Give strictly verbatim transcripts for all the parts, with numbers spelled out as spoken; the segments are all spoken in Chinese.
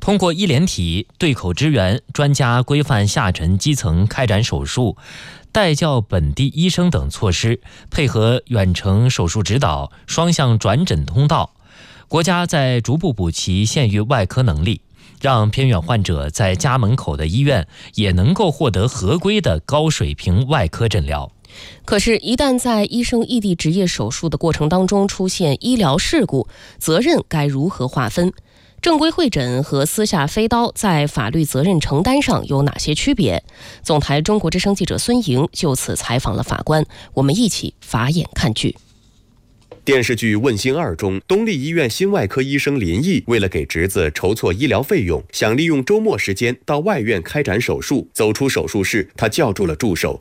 通过医联体对口支援，专家规范下沉基层开展手术，带教本地医生等措施，配合远程手术指导、双向转诊通道，国家在逐步补齐县域外科能力，让偏远患者在家门口的医院也能够获得合规的高水平外科诊疗。 可是，一旦在医生异地执业手术的过程当中出现医疗事故，责任该如何划分？正规会诊和私下飞刀在法律责任承担上有哪些区别？总台中国之声记者孙莹就此采访了法官，我们一起法眼看剧。 电视剧《问心二》中，东丽医院心外科医生林毅为了给侄子筹措医疗费用，想利用周末时间到外院开展手术。走出手术室，他叫住了助手。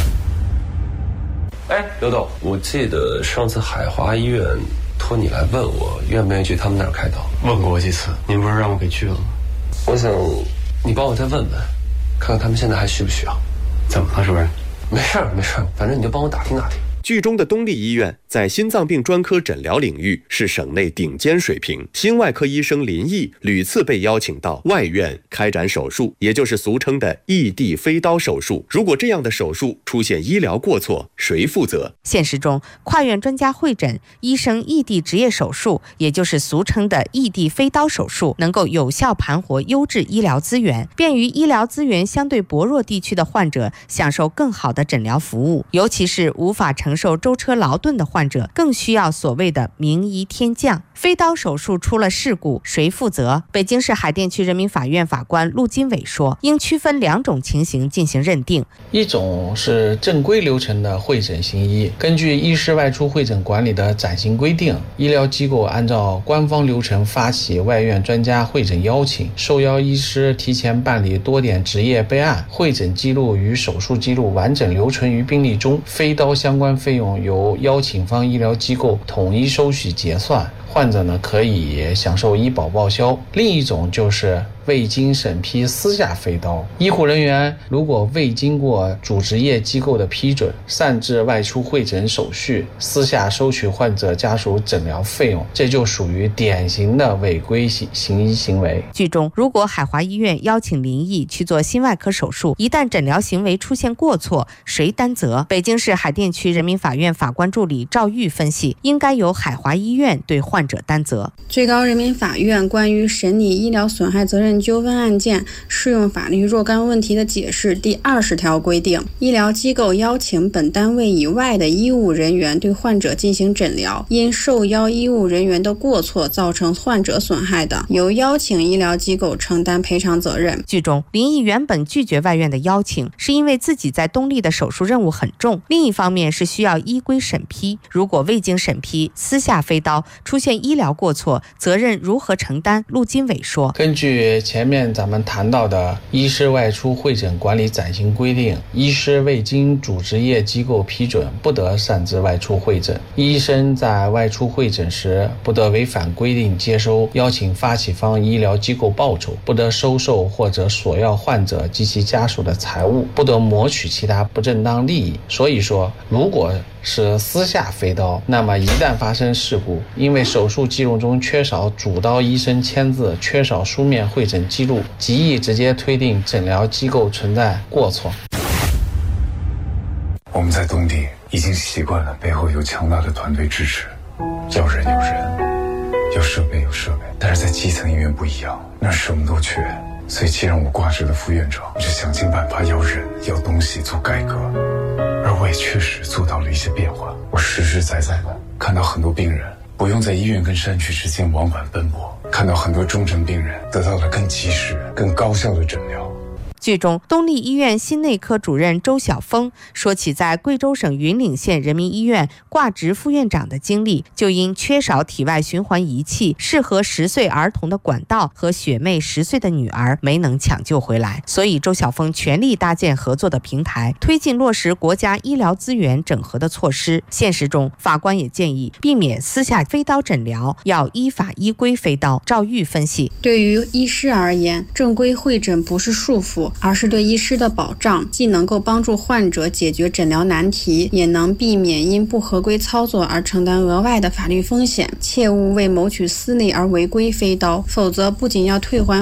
哎，刘董，我记得上次海华医院托你来问我愿不愿意去他们那儿开刀。 问过我几次，您不是让我给去了吗？ 我想你帮我再问问，看看他们现在还需不需要。 怎么了，主任？ 没事儿没事儿，反正你就帮我打听打听。 剧中的东丽医院在心脏病专科诊疗领域是省内顶尖水平，心外科医生林毅屡次被邀请到外院开展手术，也就是俗称的异地飞刀手术。如果这样的手术出现医疗过错，谁负责？ 现实中，跨院专家会诊、医生异地执业手术，也就是俗称的异地飞刀手术，能够有效盘活优质医疗资源，便于医疗资源相对薄弱地区的患者享受更好的诊疗服务，尤其是无法承受舟车劳顿的患者，更需要所谓的名医天降。飞刀手术出了事故，谁负责？北京市海淀区人民法院法官陆金伟说，应区分两种情形进行认定。 一种是正规流程的会诊行医，根据医师外出会诊管理的暂行规定，医疗机构按照官方流程发起外院专家会诊邀请，受邀医师提前办理多点执业备案，会诊记录与手术记录完整留存于病历中，飞刀相关费用由邀请方医疗机构统一收取结算，患者呢可以享受医保报销。另一种就是未经审批私下飞刀，医护人员如果未经过主执业机构的批准，擅自外出会诊手续，私下收取患者家属诊疗费用，这就属于典型的违规行医行为。 剧中，如果海华医院邀请林毅去做心外科手术，一旦诊疗行为出现过错，谁担责？北京市海淀区人民法院法官助理赵玉分析，应该由海华医院对患者担责。 最高人民法院关于审理医疗损害责任纠纷案件适用法律若干问题的解释第二十条规定，医疗机构邀请本单位以外的医务人员对患者进行诊疗，因受邀医务人员的过错造成患者损害的，由邀请医疗机构承担赔偿责任。 剧中，林毅原本拒绝外院的邀请，是因为自己在东丽的手术任务很重，另一方面是需要依规审批。如果未经审批，私下飞刀，出现医疗过错，责任如何承担？陆金伟说， 根据前面咱们谈到的医师外出会诊管理暂行规定，医师未经主执业机构批准，不得擅自外出会诊。医生在外出会诊时，不得违反规定接收邀请发起方医疗机构报酬，不得收受或者索要患者及其家属的财物，不得谋取其他不正当利益。所以说，如果是私下飞刀，那么一旦发生事故，因为手术记录中缺少主刀医生签字，缺少书面会诊记录，极易直接推定诊疗机构存在过错。 我们在东丽已经习惯了背后有强大的团队支持，要人有人，有设备有设备，但是在基层医院不一样，那什么都缺。所以既然我挂职的副院长，我就想尽办法要人要东西做改革，而我也确实做到了一些变化。我实实在在的看到很多病人不用在医院跟山区之间往返奔波，看到很多重症病人得到了更及时更高效的诊疗。 剧中，东丽医院心内科主任周晓峰说起在贵州省云岭县人民医院挂职副院长的经历，就因缺少体外循环仪器、适合十岁儿童的管道和学妹十岁的女儿没能抢救回来，所以周晓峰全力搭建合作的平台，推进落实国家医疗资源整合的措施。现实中，法官也建议避免私下飞刀诊疗，要依法依规飞刀。赵玉分析， 对于医师而言，正规会诊不是束缚，而是对医师的保障，既能够帮助患者解决诊疗难题，也能避免因不合规操作而承担额外的法律风险。切勿为谋取私利而违规飞刀，否则不仅要退还